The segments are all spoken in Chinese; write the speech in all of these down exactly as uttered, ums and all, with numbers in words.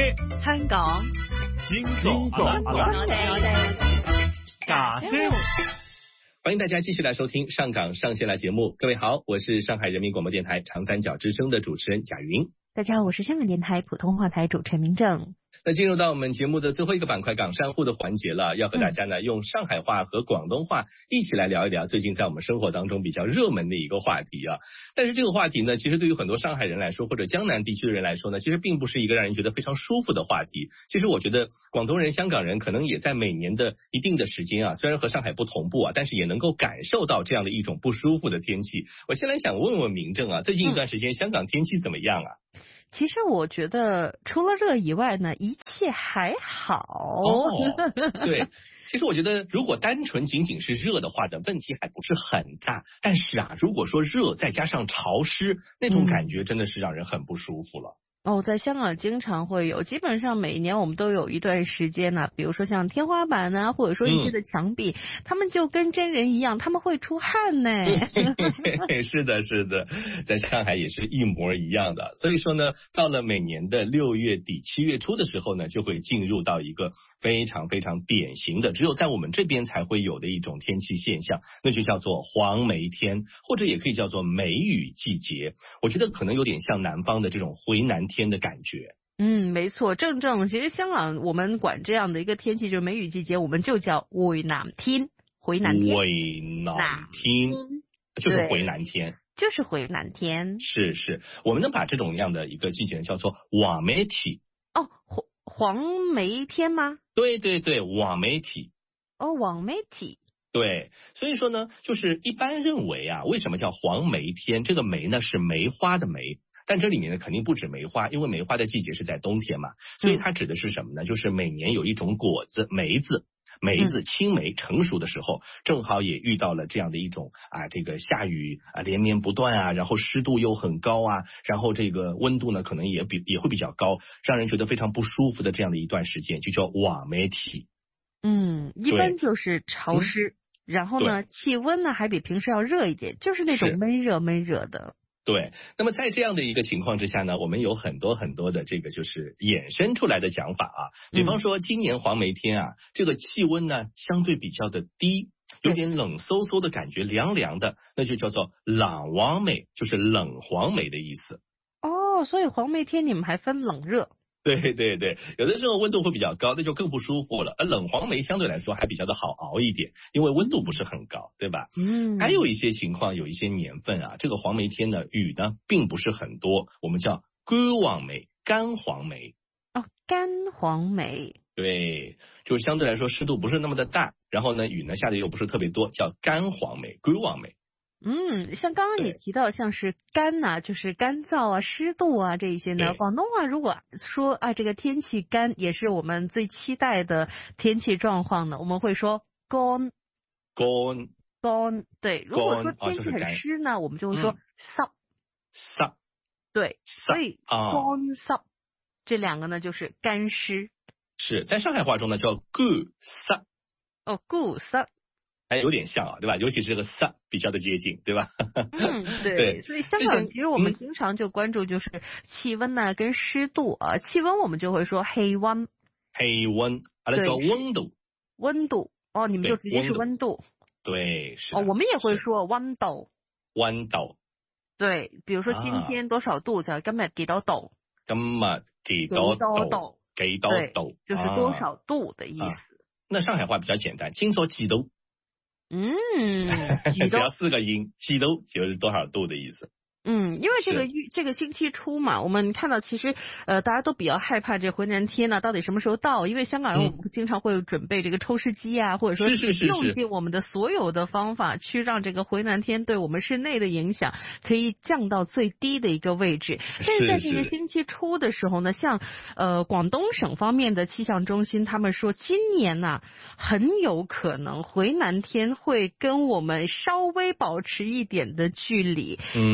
香港星座啊， 我哋我哋假聲。 欢迎大家继续来收听上港上线来节目。各位好，我是上海人民广播电台长三角之声的主持人贾云。 大家好，我是香港电台普通话台主持人明正。 那进入到我们节目的最后一个板块港商户的环节了，要和大家呢、嗯、用上海话和广东话一起来聊一聊最近在我们生活当中比较热门的一个话题啊。但是这个话题呢，其实对于很多上海人来说，或者江南地区的人来说呢，其实并不是一个让人觉得非常舒服的话题。其实我觉得广东人、香港人可能也在每年的一定的时间啊，虽然和上海不同步啊，但是也能够感受到这样的一种不舒服的天气。我先来想问问明正啊，最近一段时间、嗯、香港天气怎么样啊？ 其实我觉得除了热以外呢，一切还好。 哦，对，其实我觉得如果单纯仅仅是热的话呢，问题还不是很大。但是啊，如果说热再加上潮湿，那种感觉真的是让人很不舒服了。 哦，在香港经常会有，基本上每一年我们都有一段时间呢、啊，比如说像天花板啊，或者说一些的墙壁，嗯、他们就跟真人一样，他们会出汗呢。 是的，是的，在上海也是一模一样的。所以说呢，到了每年的六月底、七月初的时候呢，就会进入到一个非常非常典型的，只有在我们这边才会有的一种天气现象，那就叫做黄梅天，或者也可以叫做梅雨季节。我觉得可能有点像南方的这种回南天天的感觉。 嗯，没错，正正，其实香港我们管这样的一个天气就是梅雨季节，我们就叫回南天，回南天， 回南天，就是回南天， 就是回南天。 是是，我们能把这种样的一个季节叫做黄梅天。 哦，黄黄梅天吗？ 对对对，黄梅天。 哦，黄梅天。 对，所以说呢，就是一般认为啊，为什么叫黄梅天？这个梅呢是梅花的梅。但这里面呢肯定不止梅花，因为梅花的季节是在冬天嘛，所以它指的是什么呢？就是每年有一种果子梅子，梅子青梅成熟的时候，正好也遇到了这样的一种啊，这个下雨啊连绵不断啊，然后湿度又很高啊，然后这个温度呢可能也比也会比较高，让人觉得非常不舒服的这样的一段时间，就叫黄梅天。 嗯，一般就是潮湿，嗯、然后呢气温呢还比平时要热一点，就是那种闷热闷热的。 对，那么在这样的一个情况之下呢，我们有很多很多的这个就是衍生出来的讲法啊，比方说今年黄梅天啊，嗯、这个气温呢相对比较的低，有点冷飕飕的感觉，凉凉的，那就叫做冷黄梅，就是冷黄梅的意思。 哦，所以黄梅天你们还分冷热。 对对对，有的时候温度会比较高，那就更不舒服了。而冷黄梅相对来说还比较的好熬一点，因为温度不是很高，对吧？嗯。还有一些情况，有一些年份啊，这个黄梅天呢，雨呢并不是很多，我们叫干黄梅，干黄梅。 哦，干黄梅。 对，就是相对来说湿度不是那么的大，然后呢雨呢下的又不是特别多，叫干黄梅，干黄梅。 嗯，像刚刚你提到像是干呐、啊，就是干燥啊、湿度啊这一些呢。广东话如果说啊这个天气干，也是我们最期待的天气状况呢，我们会说干干干。对，如果说天气很湿呢，啊、我们就会说濕濕。 对，所以干濕这两个呢就是干湿。 是在上海话中呢叫干濕。 哦，干濕。 还有点像啊，对吧？尤其是这个湿比较的接近，对吧？ 嗯，对。对，所以香港其实我们经常就关注就是气温呐、啊、跟湿度啊。气温我们就会说氣温， 氣温，啊，那叫温度。 温度哦，你们就直接是温度。 对，是。 哦，我们也会说温度。 温度。 对，比如说今天多少度，叫今日幾多度。 今日幾多度？幾多度？ 就是多少度的意思。 啊、那上海话比较简单，今朝幾度？ 嗯， 只要四个音，几度就是多少度的意思。 嗯，因为这个这个星期初嘛，我们看到其实呃大家都比较害怕这回南天呢到底什么时候到，因为香港人我们经常会准备这个抽湿机啊，嗯、或者说用尽我们的所有的方法去让这个回南天对我们室内的影响可以降到最低的一个位置。但是在这个星期初的时候呢，像呃广东省方面的气象中心他们说，今年呢、啊、很有可能回南天会跟我们稍微保持一点的距离，嗯、因为他们说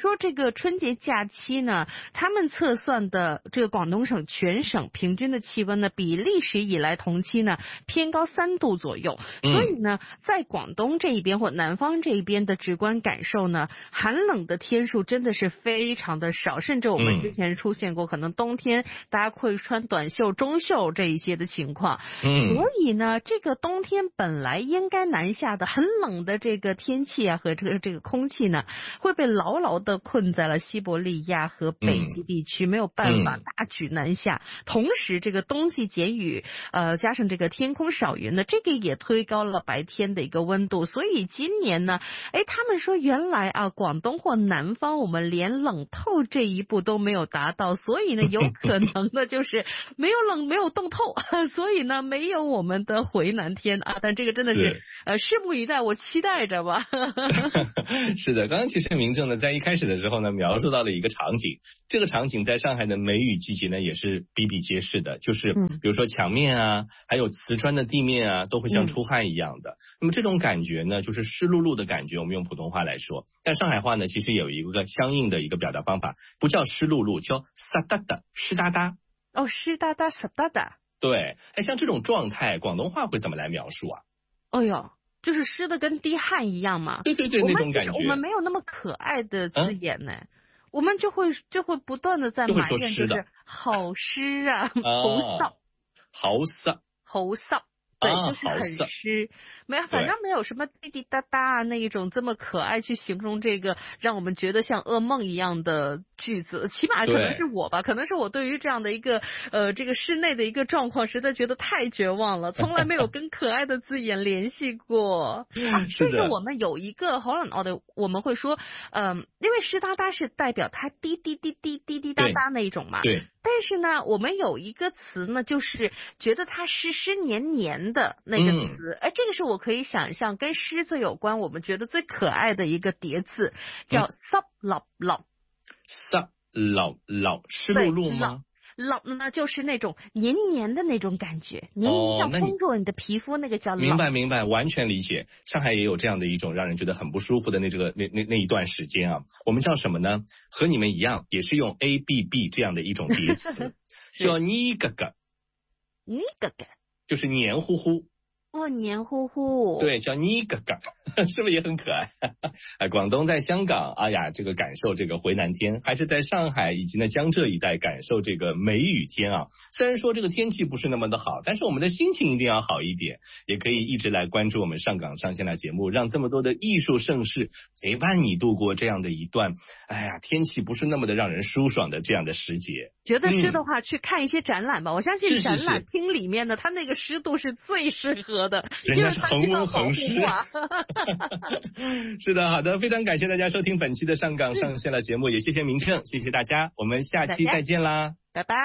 说这个春节假期呢，他们测算的这个广东省全省平均的气温呢，比历史以来同期呢偏高三度左右。所以呢，在广东这一边或南方这一边的直观感受呢，寒冷的天数真的是非常的少，甚至我们之前出现过可能冬天大家会穿短袖、中袖这一些的情况。嗯，所以呢，这个冬天本来应该南下的很冷的这个天气啊和这个这个空气呢，会被牢牢的困在了西伯利亚和北极地区，嗯、没有办法大举南下。嗯、同时，这个冬季减雨，呃，加上这个天空少云呢，这个也推高了白天的一个温度。所以今年呢，哎，他们说原来啊，广东或南方我们连冷透这一步都没有达到，所以呢，有可能呢就是没有冷没有冻透，所以呢没有我们的回南天啊。但这个真的是，是呃拭目以待，我期待着吧。 是的，刚刚其实明正呢在一开始的时候呢描述到了一个场景，这个场景在上海的梅雨季节呢也是比比皆是的，就是比如说墙面啊，还有瓷砖的地面啊，都会像出汗一样的。嗯、那么这种感觉呢，就是湿漉漉的感觉，我们用普通话来说，但上海话呢其实有一个相应的一个表达方法，不叫湿漉漉，叫撒哒哒，湿哒哒。 哦，湿哒哒，撒哒哒。 对，哎，像这种状态，广东话会怎么来描述啊？ 哎呦，就是湿的跟滴汗一样嘛。 对对对，那种感觉。 我们没有那么可爱的字眼呢，嗯、我们就会就会不断的在埋怨，就是好湿啊，好臊， 好臊， 好臊。对，就是很湿，没有，反正没有什么滴滴答答那一种这么可爱去形容这个让我们觉得像噩梦一样的句子，起码可能是我吧，可能是我对于这样的一个呃这个室内的一个状况，实在觉得太绝望了，从来没有跟可爱的字眼联系过。啊，甚至我们有一个好冷哦的，我们会说，嗯、呃，因为湿哒哒是代表它滴滴滴滴滴滴答答那一种嘛， 对。对， 但是呢，我们有一个词呢，就是觉得它湿湿黏黏的那个词，哎、嗯，这个是我可以想象跟狮子有关，我们觉得最可爱的一个叠字，叫濕立立。 濕立立，湿漉漉吗？ 老呢，就是那种黏黏的那种感觉，黏黏像封住了你的皮肤，那个叫老。 明白明白，完全理解。上海也有这样的一种让人觉得很不舒服的那这个那那那一段时间啊，我们叫什么呢？和你们一样，也是用 A B B 这样的一种叠词，叫泥嘎嘎。 泥嘎嘎， 就是黏糊糊。 哦，黏糊糊， 对，叫泥嘎嘎，是不是也很可爱？哎，广东在香港，哎呀，这个感受这个回南天，还是在上海以及呢江浙一带感受这个梅雨天啊。虽然说这个天气不是那么的好，但是我们的心情一定要好一点，也可以一直来关注我们上港上线的节目，让这么多的艺术盛事陪伴你度过这样的一段，哎呀，天气不是那么的让人舒爽的这样的时节。 觉得湿的话，嗯、去看一些展览吧。我相信展览厅里面的它那个湿度是最适合的。 人家是恒温恒湿啊。是的，好的，非常感谢大家收听本期的上港上线了节目，也谢谢明正，谢谢大家，我们下期再见啦， 拜拜。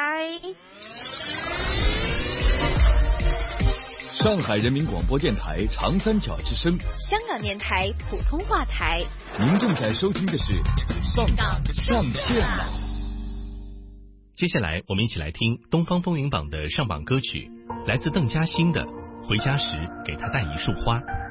上海人民广播电台长三角之声， 香港电台普通话台， 您正在收听的是上港上线了。 接下来我们一起来听东方风云榜的上榜歌曲，来自邓嘉欣的《回家时给他带一束花》。